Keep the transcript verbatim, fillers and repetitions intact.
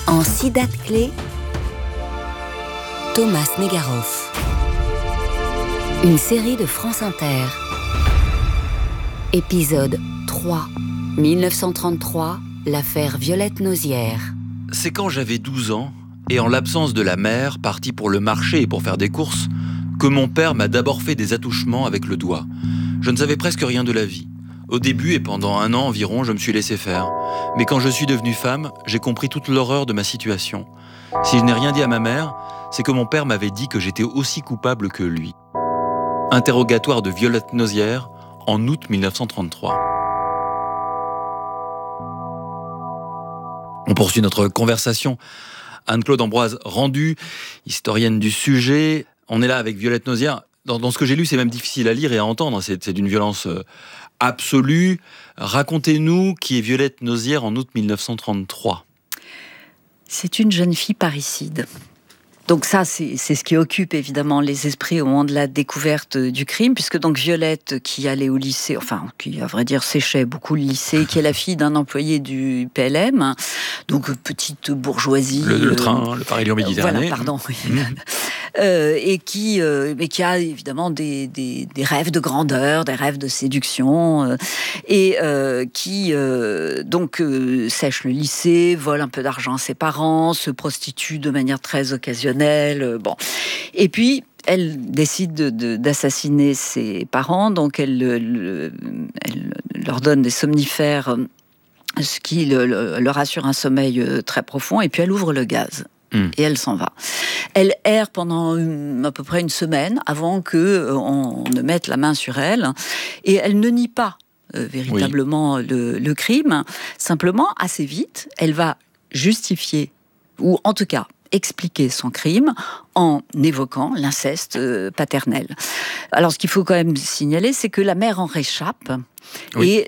En six dates clés, Thomas Negaroff. Une série de France Inter. Épisode trois. mille neuf cent trente-trois, l'affaire Violette Nozière. C'est quand j'avais douze ans, et en l'absence de la mère, partie pour le marché et pour faire des courses, que mon père m'a d'abord fait des attouchements avec le doigt. Je ne savais presque rien de la vie. Au début et pendant un an environ, je me suis laissé faire. Mais quand je suis devenue femme, j'ai compris toute l'horreur de ma situation. Si je n'ai rien dit à ma mère, c'est que mon père m'avait dit que j'étais aussi coupable que lui. Interrogatoire de Violette Nozière en août mille neuf cent trente-trois. On poursuit notre conversation. Anne-Claude Ambroise Rendu, historienne du sujet. On est là avec Violette Nozière. Dans, dans ce que j'ai lu, c'est même difficile à lire et à entendre. C'est, c'est d'une violence euh, absolue. Racontez-nous qui est Violette Nozière en août mille neuf cent trente-trois. C'est une jeune fille parricide. Donc ça, c'est, c'est ce qui occupe évidemment les esprits au moment de la découverte du crime, puisque donc Violette, qui allait au lycée, enfin, qui à vrai dire séchait beaucoup le lycée, qui est la fille d'un employé du P L M, donc petite bourgeoisie. Le, le euh, train, le Paris-Lyon-Méditerranée. Voilà, pardon. Oui. Mmh. Euh, et qui, euh, mais qui a évidemment des, des, des rêves de grandeur, des rêves de séduction, euh, et euh, qui euh, donc euh, sèche le lycée, vole un peu d'argent à ses parents, se prostitue de manière très occasionnelle, euh, bon. Et puis elle décide de, de, d'assassiner ses parents, donc elle, le, elle leur donne des somnifères, ce qui le, le, leur assure un sommeil très profond, et puis elle ouvre le gaz. Mmh. Et elle s'en va. Elle erre pendant une, à peu près une semaine avant que euh, on ne mette la main sur elle, et elle ne nie pas euh, véritablement oui. le, le crime. Simplement, assez vite, elle va justifier, ou en tout cas expliquer son crime en évoquant l'inceste euh, paternel. Alors, ce qu'il faut quand même signaler, c'est que la mère en réchappe. Oui. Et